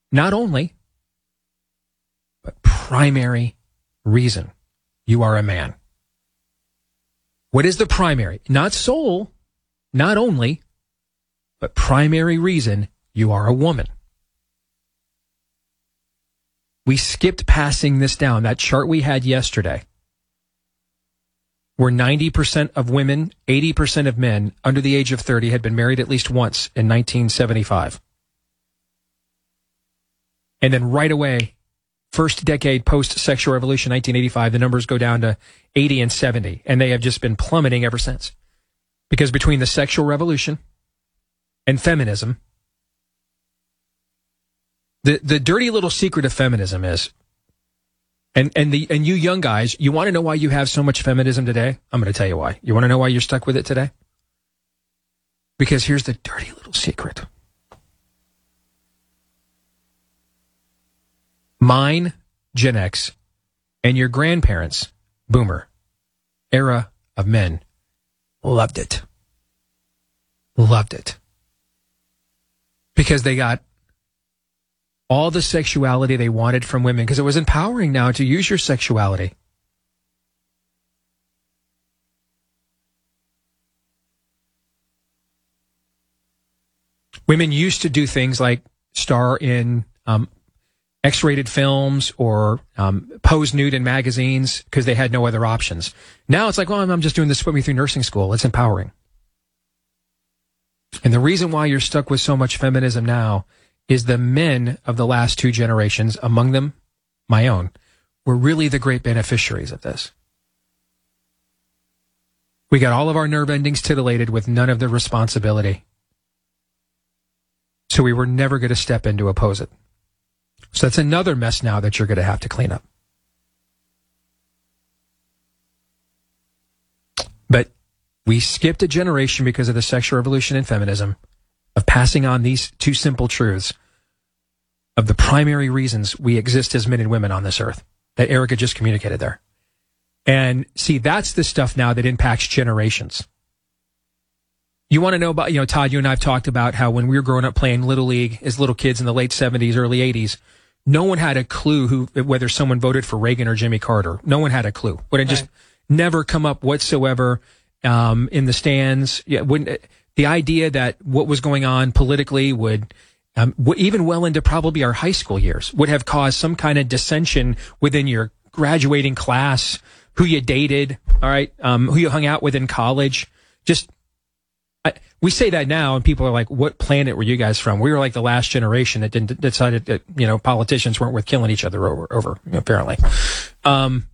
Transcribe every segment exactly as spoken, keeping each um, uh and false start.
not only, but primary reason you are a man. What is the primary? Not sole, not only, but primary reason you are a woman. We skipped passing this down. That chart we had yesterday, where ninety percent of women, eighty percent of men under the age of thirty had been married at least once in nineteen seventy-five. And then right away, first decade post-sexual revolution, nineteen eighty-five, the numbers go down to eighty and seventy, and they have just been plummeting ever since. Because between the sexual revolution and feminism, the, the dirty little secret of feminism is, and, and, the, and you young guys, you want to know why you have so much feminism today? I'm going to tell you why. You want to know why you're stuck with it today? Because here's the dirty little secret. Mine, Gen X, and your grandparents, Boomer, era of men, loved it. Loved it. Because they got all the sexuality they wanted from women, because it was empowering now to use your sexuality. Women used to do things like star in um, X-rated films or um, pose nude in magazines because they had no other options. Now it's like, well, I'm just doing this to put me through nursing school. It's empowering. And the reason why you're stuck with so much feminism now is the men of the last two generations, among them my own, were really the great beneficiaries of this. We got all of our nerve endings titillated with none of the responsibility. So we were never going to step in to oppose it. So that's another mess now that you're going to have to clean up. But we skipped a generation because of the sexual revolution and feminism of passing on these two simple truths of the primary reasons we exist as men and women on this earth that Erica just communicated there. And see, that's the stuff now that impacts generations. You want to know about, you know, Todd, you and I have talked about how when we were growing up playing Little League as little kids in the late seventies, early eighties, no one had a clue who, whether someone voted for Reagan or Jimmy Carter. No one had a clue. Would it just right. never come up whatsoever um, in the stands? Yeah, wouldn't, the idea that what was going on politically would, um, w- even well into probably our high school years, would have caused some kind of dissension within your graduating class, who you dated, all right, um, who you hung out with in college. Just, I, we say that now, and people are like, what planet were you guys from? We were like the last generation that didn't decided that, you know, politicians weren't worth killing each other over, over apparently. Um,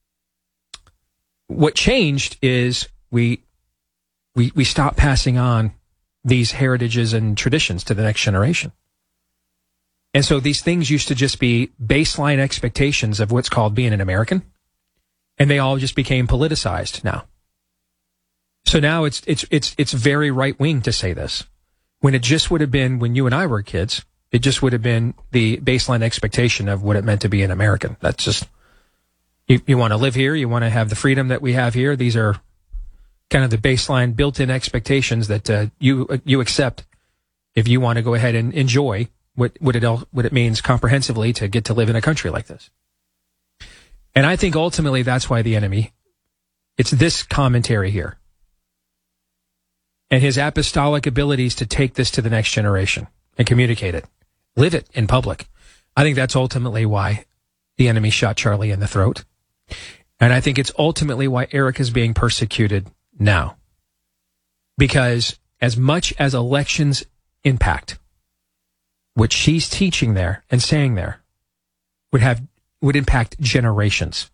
what changed is we, we, we stopped passing on these heritages and traditions to the next generation. And so these things used to just be baseline expectations of what's called being an American. And they all just became politicized now. So now it's it's it's it's very right wing to say this. When it just would have been, when you and I were kids, it just would have been the baseline expectation of what it meant to be an American. That's just, you, you want to live here, you want to have the freedom that we have here. These are kind of the baseline built-in expectations that uh, you you accept if you want to go ahead and enjoy what what it what it means comprehensively to get to live in a country like this. And I think ultimately that's why the enemy, it's this commentary here and his apostolic abilities to take this to the next generation and communicate it, live it in public. I think that's ultimately why the enemy shot Charlie in the throat. And I think it's ultimately why Eric is being persecuted now. Because as much as elections impact, what she's teaching there and saying there would have would impact generations.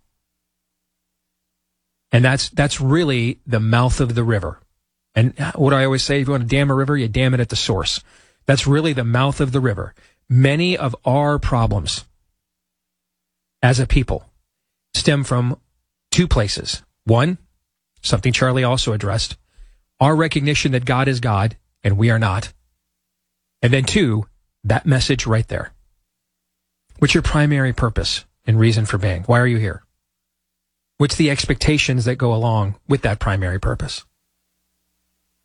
And that's that's really the mouth of the river. And what do I always say? If you want to dam a river, you dam it at the source. That's really the mouth of the river. Many of our problems as a people stem from two places. One, something Charlie also addressed, our recognition that God is God and we are not. And then two, that message right there. What's your primary purpose and reason for being? Why are you here? What's the expectations that go along with that primary purpose?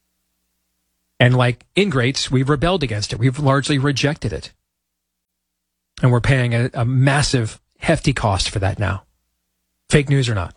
And like ingrates, we've rebelled against it. We've largely rejected it. And we're paying a, a massive, hefty cost for that now. Fake news or not?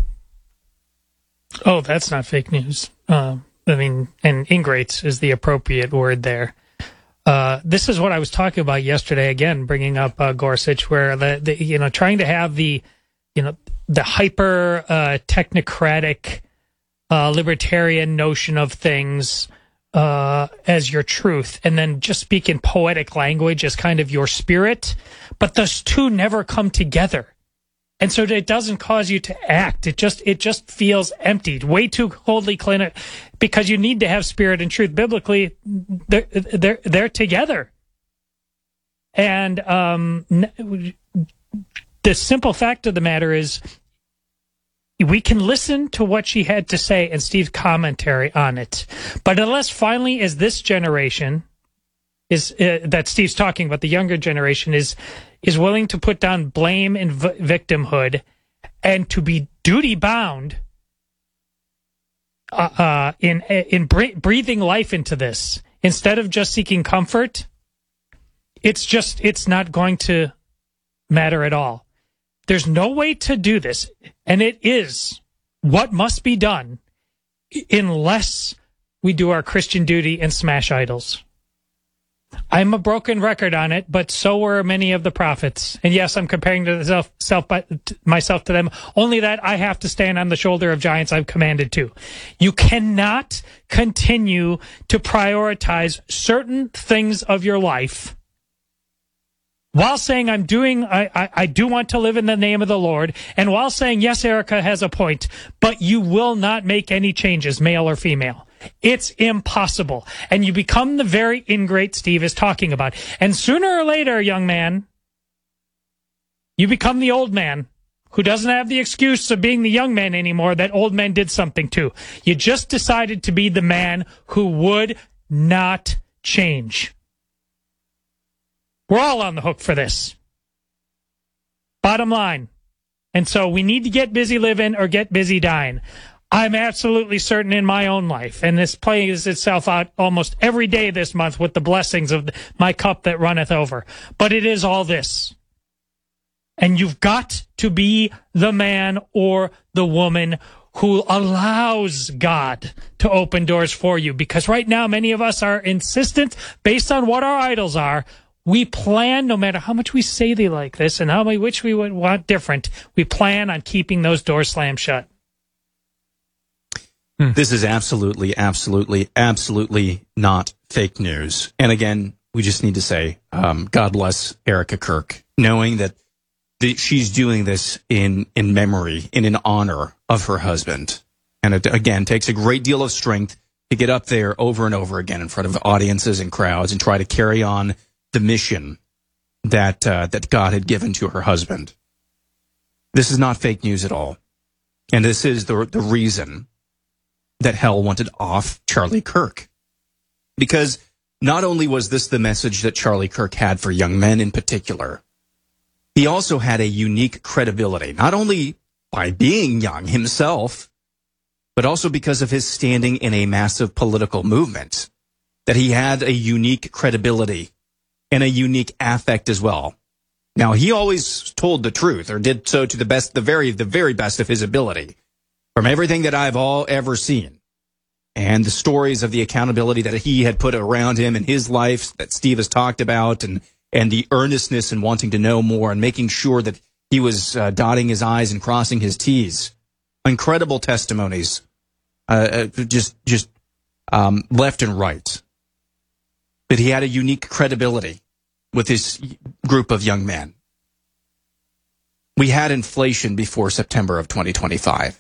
Oh, that's not fake news. Uh, I mean, and ingrates is the appropriate word there. Uh, this is what I was talking about yesterday, again, bringing up uh, Gorsuch, where the, the, you know, trying to have the, you know, the hyper uh, technocratic uh, libertarian notion of things uh, as your truth, and then just speak in poetic language as kind of your spirit. But those two never come together. And so it doesn't cause you to act. It just it just feels emptied, way too coldly clinical, because you need to have spirit and truth. Biblically, they're they're they're together. And um, the simple fact of the matter is, we can listen to what she had to say and Steve's commentary on it, but unless finally, as this generation is uh, that Steve's talking about, the younger generation is. is willing to put down blame and v- victimhood and to be duty-bound uh, uh, in in bre- breathing life into this, instead of just seeking comfort, it's just, it's not going to matter at all. There's no way to do this, and it is what must be done unless we do our Christian duty and smash idols. I'm a broken record on it, but so were many of the prophets. And yes, I'm comparing to self, self, myself to them, only that I have to stand on the shoulder of giants I've commanded to. You cannot continue to prioritize certain things of your life while saying I'm doing, I, I, I do want to live in the name of the Lord, and while saying, yes, Erica has a point, but you will not make any changes, male or female. It's impossible. And you become the very ingrate Steve is talking about. And sooner or later, young man, you become the old man who doesn't have the excuse of being the young man anymore that old men did something to. You just decided to be the man who would not change. We're all on the hook for this. Bottom line. And so we need to get busy living or get busy dying. I'm absolutely certain in my own life, and this plays itself out almost every day this month with the blessings of my cup that runneth over. But it is all this. And you've got to be the man or the woman who allows God to open doors for you. Because right now, many of us are insistent, based on what our idols are. We plan, no matter how much we say they like this and how much we would want different, we plan on keeping those doors slammed shut. This is absolutely, absolutely, absolutely not fake news. And again, we just need to say, um, God bless Erica Kirk, knowing that the, she's doing this in, in memory and in honor of her husband. And it, again, takes a great deal of strength to get up there over and over again in front of audiences and crowds and try to carry on the mission that uh, that God had given to her husband. This is not fake news at all. And this is the the reason that hell wanted off Charlie Kirk. Because not only was this the message that Charlie Kirk had for young men in particular, he also had a unique credibility, not only by being young himself, but also because of his standing in a massive political movement, that he had a unique credibility and a unique affect as well. Now, he always told the truth, or did so to the best, the very, the very best of his ability. From everything that I've all ever seen, and the stories of the accountability that he had put around him in his life that Steve has talked about, and and the earnestness in wanting to know more and making sure that he was uh, dotting his I's and crossing his T's. Incredible testimonies, uh, just just um, left and right. But he had a unique credibility with his group of young men. We had inflation before September of twenty twenty-five.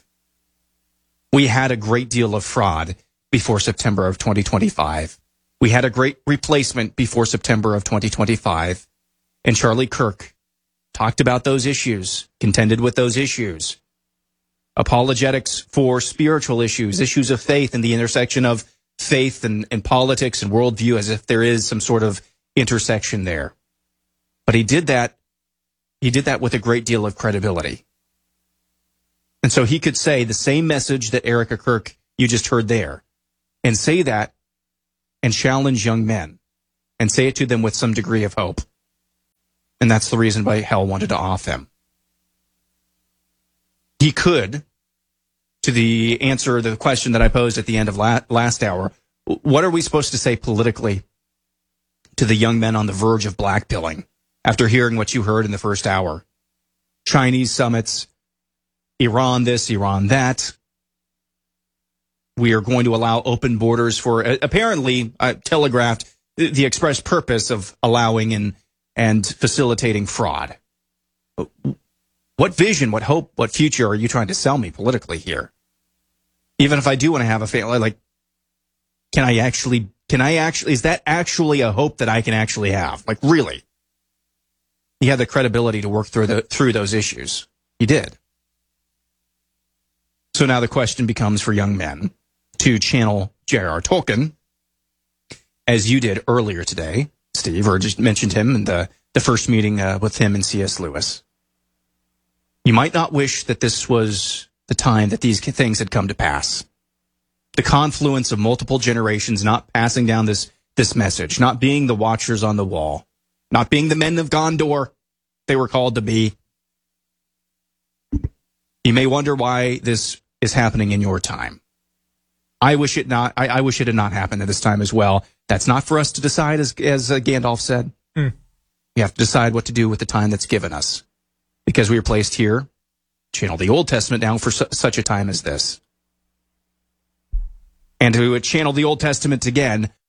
We had a great deal of fraud before September of twenty twenty-five. We had a great replacement before September of twenty twenty-five. And Charlie Kirk talked about those issues, contended with those issues. Apologetics for spiritual issues, issues of faith, and the intersection of faith and, and politics and worldview, as if there is some sort of intersection there. But he did that, he did that with a great deal of credibility. And so he could say the same message that Erica Kirk you just heard there, and say that and challenge young men and say it to them with some degree of hope. And that's the reason why hell wanted to off him. He could, to the answer, the question that I posed at the end of la- last hour, what are we supposed to say politically to the young men on the verge of blackpilling after hearing what you heard in the first hour? Chinese summits, Iran this, Iran that. We are going to allow open borders for, uh, apparently, uh, telegraphed the, the express purpose of allowing and, and facilitating fraud. What vision, what hope, what future are you trying to sell me politically here? Even if I do want to have a family, like, can I actually, can I actually, is that actually a hope that I can actually have? Like, really? You had the credibility to work through the, through those issues. You did. So now the question becomes for young men to channel J R R Tolkien, as you did earlier today, Steve, or just mentioned him in the, the first meeting uh, with him and C S. Lewis. You might not wish that this was the time that these things had come to pass. The confluence of multiple generations not passing down this, this message, not being the watchers on the wall, not being the men of Gondor they were called to be. You may wonder why this is happening in your time. I wish it not. I, I wish it had not happened at this time as well. That's not for us to decide, as as uh, Gandalf said. Mm. We have to decide what to do with the time that's given us, because we were placed here, channel the Old Testament down for su- such a time as this, and to channel the Old Testament again